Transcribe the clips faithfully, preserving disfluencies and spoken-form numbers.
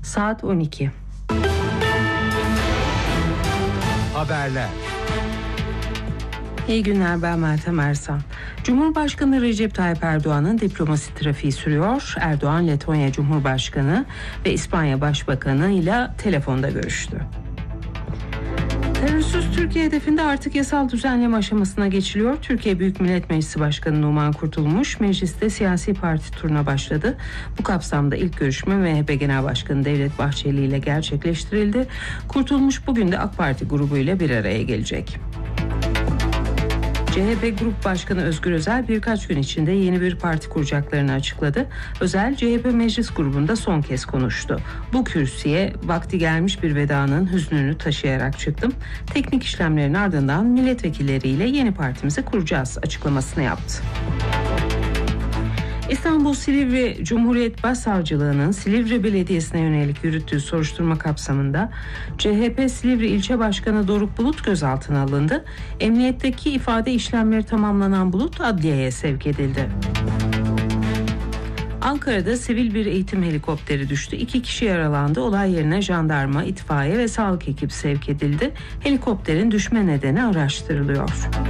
Saat on iki. Haberler. İyi günler, ben Meltem Ersan. Cumhurbaşkanı Recep Tayyip Erdoğan'ın diplomasi trafiği sürüyor. Erdoğan, Letonya Cumhurbaşkanı ve İspanya Başbakanı ile telefonda görüştü. Terörsüz Türkiye hedefinde artık yasal düzenleme aşamasına geçiliyor. Türkiye Büyük Millet Meclisi Başkanı Numan Kurtulmuş mecliste siyasi parti turuna başladı. Bu kapsamda ilk görüşme M H P Genel Başkanı Devlet Bahçeli ile gerçekleştirildi. Kurtulmuş bugün de AK Parti grubuyla bir araya gelecek. C H P Grup Başkanı Özgür Özel birkaç gün içinde yeni bir parti kuracaklarını açıkladı. Özel, C H P Meclis Grubu'nda son kez konuştu. Bu kürsüye vakti gelmiş bir vedanın hüznünü taşıyarak çıktım. Teknik işlemlerin ardından milletvekilleriyle yeni partimizi kuracağız açıklamasını yaptı. İstanbul Silivri Cumhuriyet Başsavcılığı'nın Silivri Belediyesi'ne yönelik yürüttüğü soruşturma kapsamında C H P Silivri İlçe Başkanı Doruk Bulut gözaltına alındı. Emniyetteki ifade işlemleri tamamlanan Bulut adliyeye sevk edildi. Ankara'da sivil bir eğitim helikopteri düştü. İki kişi yaralandı. Olay yerine jandarma, itfaiye ve sağlık ekibi sevk edildi. Helikopterin düşme nedeni araştırılıyor.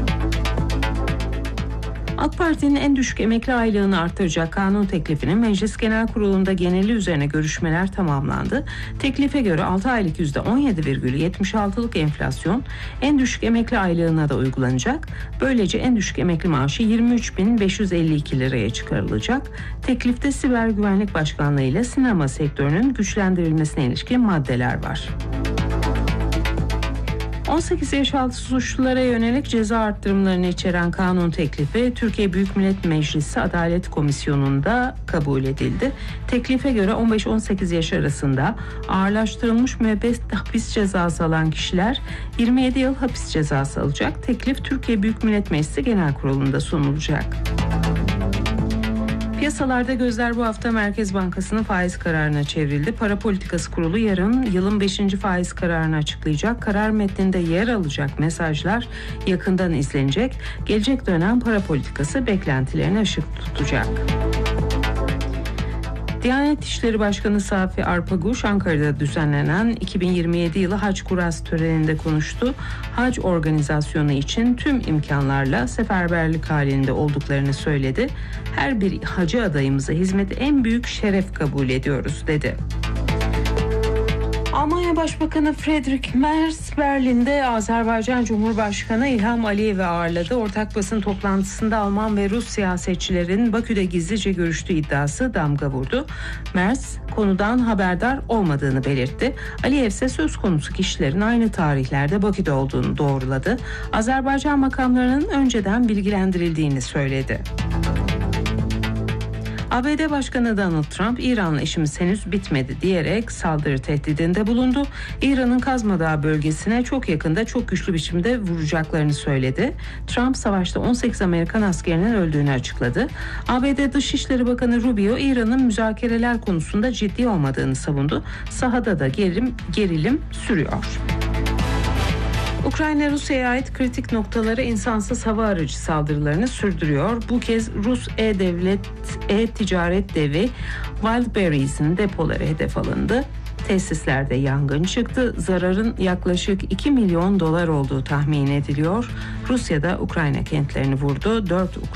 AK Parti'nin en düşük emekli aylığını artıracak kanun teklifinin Meclis Genel Kurulu'nda geneli üzerine görüşmeler tamamlandı. Teklife göre altı aylık yüzde on yedi virgül yetmiş altılık enflasyon en düşük emekli aylığına da uygulanacak. Böylece en düşük emekli maaşı yirmi üç bin beş yüz elli iki liraya çıkarılacak. Teklifte Siber Güvenlik Başkanlığı ile sinema sektörünün güçlendirilmesine ilişkin maddeler var. on sekiz yaş altı suçlulara yönelik ceza arttırımlarını içeren kanun teklifi Türkiye Büyük Millet Meclisi Adalet Komisyonu'nda kabul edildi. Teklife göre on beş on sekiz yaş arasında ağırlaştırılmış müebbet hapis cezası alan kişiler yirmi yedi yıl hapis cezası alacak. Teklif Türkiye Büyük Millet Meclisi Genel Kurulu'nda sunulacak. Piyasalarda gözler bu hafta Merkez Bankası'nın faiz kararına çevrildi. Para Politikası Kurulu yarın yılın beşinci faiz kararını açıklayacak. Karar metninde yer alacak mesajlar yakından izlenecek. Gelecek dönem para politikası beklentilerine ışık tutacak. Diyanet İşleri Başkanı Safi Arpaguş, Ankara'da düzenlenen iki bin yirmi yedi yılı Hac Kuras töreninde konuştu. Hac organizasyonu için tüm imkanlarla seferberlik halinde olduklarını söyledi. Her bir hacı adayımıza hizmeti en büyük şeref kabul ediyoruz dedi. Almanya Başbakanı Friedrich Merz, Berlin'de Azerbaycan Cumhurbaşkanı İlham Aliyev'i ağırladı. Ortak basın toplantısında Alman ve Rus siyasetçilerin Bakü'de gizlice görüştüğü iddiası damga vurdu. Merz, konudan haberdar olmadığını belirtti. Aliyev ise söz konusu kişilerin aynı tarihlerde Bakü'de olduğunu doğruladı. Azerbaycan makamlarının önceden bilgilendirildiğini söyledi. A B D Başkanı Donald Trump, İran'la işimiz henüz bitmedi diyerek saldırı tehdidinde bulundu. İran'ın Kazma Dağı bölgesine çok yakında çok güçlü biçimde vuracaklarını söyledi. Trump, savaşta on sekiz Amerikan askerinin öldüğünü açıkladı. A B D Dışişleri Bakanı Rubio, İran'ın müzakereler konusunda ciddi olmadığını savundu. Sahada da gerilim, gerilim sürüyor. Ukrayna, Rusya'ya ait kritik noktalara insansız hava aracı saldırılarını sürdürüyor. Bu kez Rus e-devlet, e-ticaret devi Wildberries'in depoları hedef alındı. Tesislerde yangın çıktı. Zararın yaklaşık iki milyon dolar olduğu tahmin ediliyor. Rusya da Ukrayna kentlerini vurdu. dört